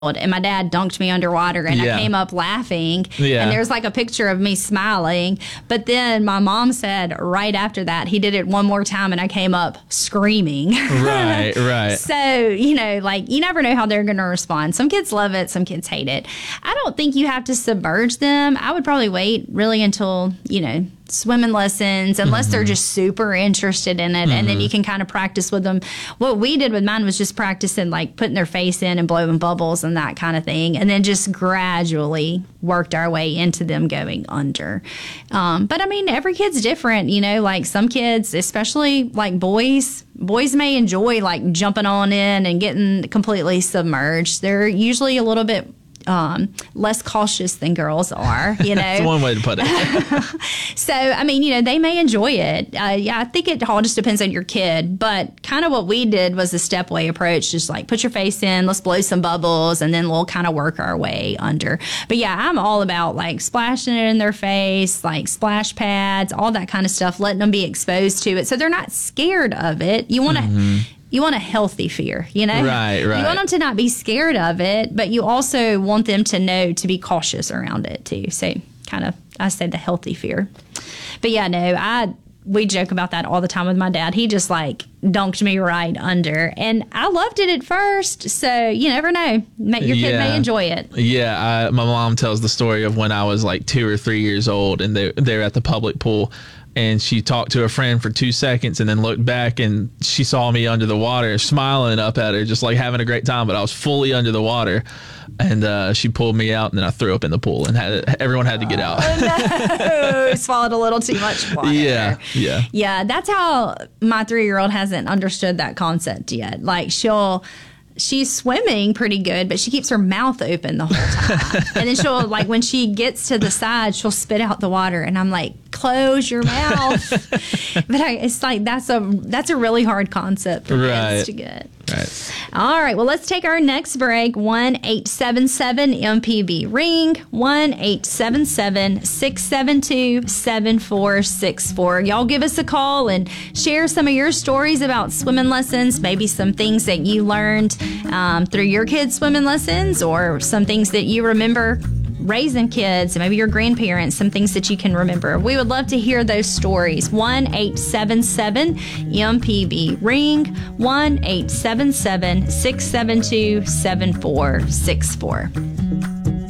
and my dad dunked me underwater, and I came up laughing, and there's like a picture of me smiling. But then my mom said right after that he did it one more time, and I came up screaming. Right. So, you know, like, you never know how they're going to respond. Some kids love it, some kids hate it. I don't think you have to submerge them. I would probably wait really until, you know, swimming lessons, unless they're just super interested in it, and then you can kind of practice with them. What we did with mine was just practicing, like putting their face in and blowing bubbles and that kind of thing, and then just gradually worked our way into them going under. But I mean, every kid's different, you know, like some kids, especially like boys may enjoy like jumping on in and getting completely submerged. They're usually a little bit less cautious than girls are, you know. That's one way to put it. So, I mean, you know, they may enjoy it. Yeah, I think it all just depends on your kid. But kind of what we did was the stepway approach, just like put your face in, let's blow some bubbles, and then we'll kind of work our way under. But yeah, I'm all about like splashing it in their face, like splash pads, all that kind of stuff, letting them be exposed to it so they're not scared of it. You want to... You want a healthy fear, you know? Right. You want them to not be scared of it, but you also want them to know to be cautious around it, too. So kind of, I said the healthy fear. But yeah, no, we joke about that all the time with my dad. He just like dunked me right under. And I loved it at first, so you never know. Your kid may enjoy it. Yeah, my mom tells the story of when I was like 2 or 3 years old, and they're at the public pool. And she talked to a friend for 2 seconds and then looked back, and she saw me under the water, smiling up at her, just like having a great time. But I was fully under the water, and she pulled me out, and then I threw up in the pool, and everyone had to get out. Oh, no. Swallowed a little too much water. Yeah, that's how my 3-year-old hasn't understood that concept yet. Like, she's swimming pretty good, but she keeps her mouth open the whole time. And then she'll, like, when she gets to the side, she'll spit out the water, and I'm like, close your mouth. But it's like, that's a really hard concept for kids to get. Right. All right, well, let's take our next break. 1-877-MPB-RING, 1-877-672-7464. Y'all give us a call and share some of your stories about swimming lessons, maybe some things that you learned through your kids' swimming lessons, or some things that you remember raising kids, maybe your grandparents, some things that you can remember. We would love to hear those stories. 1-877-MPB-RING, 1-877-672-7464.